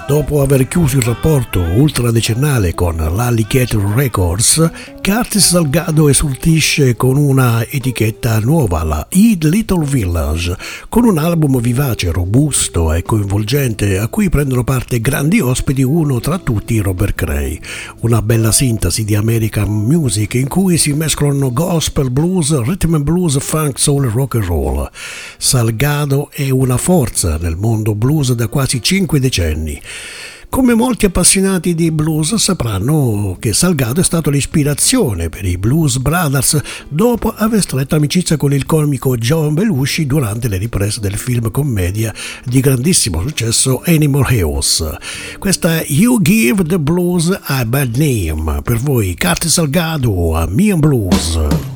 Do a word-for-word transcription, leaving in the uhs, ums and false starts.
Dopo aver chiuso il rapporto ultradecennale con l'Alligator Records, Curtis Salgado esortisce con una etichetta nuova, la Eat Little Village, con un album vivace, robusto e coinvolgente a cui prendono parte grandi ospiti, uno tra tutti Robert Cray. Una bella sintesi di American music in cui si mescolano gospel, blues, rhythm and blues, funk, soul e rock and roll. Salgado è una forza nel mondo blues da quasi cinque decenni. Come molti appassionati di blues sapranno che Salgado è stato l'ispirazione per i Blues Brothers dopo aver stretto amicizia con il comico John Belushi durante le riprese del film commedia di grandissimo successo Animal House. Questa è You Give the Blues a Bad Name, per voi Curtis Salgado a Me and Blues.